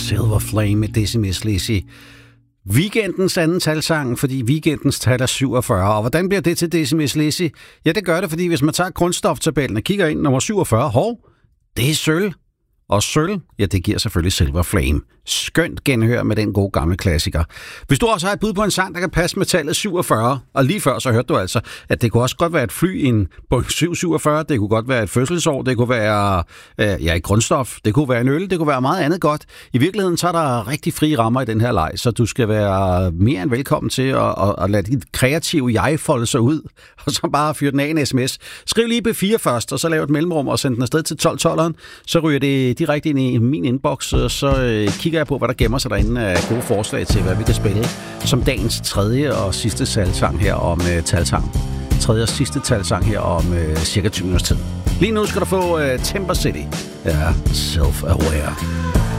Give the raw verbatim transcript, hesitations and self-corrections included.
Silver Flame med Decimus Lizzy. Weekendens anden talsang, fordi weekendens tal er syvogfyrre. Og hvordan bliver det til Decimus Lizzy? Ja, det gør det, fordi hvis man tager grundstoftabellen og kigger ind, nummer syvogfyrre, hov, det er sølv. Og sølv, ja, det giver selvfølgelig Silver Flame. Skønt genhør med den gode gamle klassiker. Hvis du også har et bud på en sang, der kan passe med tallet syvogfyrre, og lige før så hørte du altså, at det kunne også godt være et fly i en Boeing syv syvogfyrre, det kunne godt være et fødselsår, det kunne være øh, ja, et grundstof, det kunne være en øl, det kunne være meget andet godt. I virkeligheden så er der rigtig frie rammer i den her leg, så du skal være mere end velkommen til at, at, at lade dit kreative jeg folde sig ud, og så bare fyre den af en sms. Skriv lige B fire først, og så lav et mellemrum og send den afsted til tolv tolveren, så ryger det direkte ind i min inbox, så øh, kigger jeg på, hvad der gemmer sig derinde af gode forslag til, hvad vi kan spille som dagens tredje og sidste talsang her om øh, talsang. Tredje og sidste talsang her om øh, cirka tyve minutters tid. Lige nu skal du få øh, Timber City. Ja, Self-Aware.